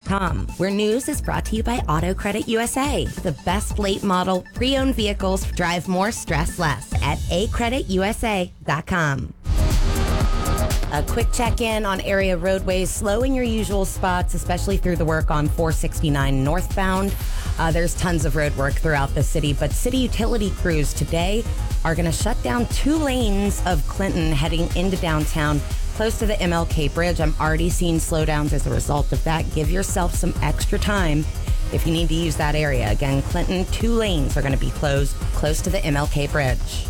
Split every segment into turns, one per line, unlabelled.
AutoCreditUSA.com, where news is brought to you by Auto Credit USA. The best late model, pre-owned vehicles drive more, stress less at acreditusa.com. A quick check-in on area roadways slow in your usual spots, especially through the work on 469 northbound. There's tons of road work throughout the city, but city utility crews today are going to shut down 2 lanes of Clinton heading into downtown close to the MLK Bridge. I'm already seeing slowdowns as a result of that. Give yourself some extra time if you need to use that area. Again, Clinton, 2 lanes are going to be closed close to the MLK Bridge.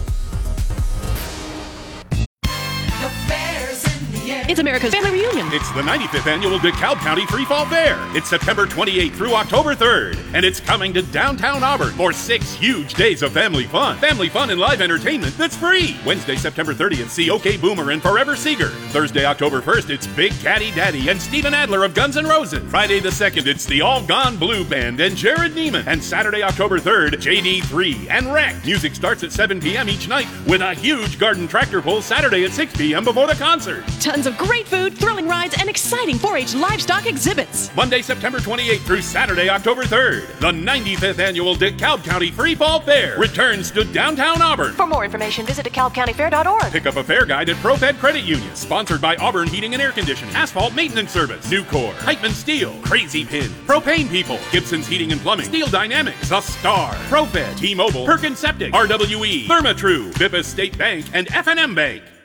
It's America's Family Reunion.
It's the 95th annual DeKalb County Free Fall Fair. It's September 28th through October 3rd, and it's coming to downtown Auburn for 6 huge days of family fun. Family fun and live entertainment that's free. Wednesday, September 30th, see OK Boomer and Forever Seeger. Thursday, October 1st, it's Big Caddy Daddy and Steven Adler of Guns N' Roses. Friday the 2nd, it's the All Gone Blue Band and Jared Neiman. And Saturday, October 3rd, JD3 and Wreck. Music starts at 7 p.m. each night with a huge garden tractor pull Saturday at 6 p.m. before the concert.
Tons of great food, thrilling rides, and exciting 4-H livestock exhibits.
Monday, September 28th through Saturday, October 3rd. The 95th annual DeKalb County Free Fall Fair returns to downtown Auburn.
For more information, visit DeKalbCountyFair.org.
Pick up a fair guide at ProFed Credit Union. Sponsored by Auburn Heating and Air Conditioning, Asphalt Maintenance Service, Nucor, Heitman Steel, Crazy Pin, Propane People, Gibson's Heating and Plumbing, Steel Dynamics, The Star, ProFed, T-Mobile, Perkins Septic, RWE, Therma-Tru, Bippa State Bank, and F&M Bank.